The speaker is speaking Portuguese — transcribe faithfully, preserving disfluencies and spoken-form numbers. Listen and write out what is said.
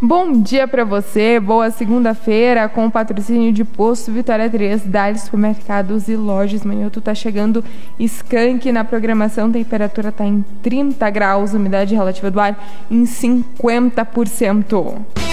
Bom dia para você, boa segunda-feira com o patrocínio de Posto Vitória três, Dali Supermercados e Lojas. Amanhã tu tá chegando Skank na programação, temperatura tá em trinta graus, umidade relativa do ar em cinquenta por cento.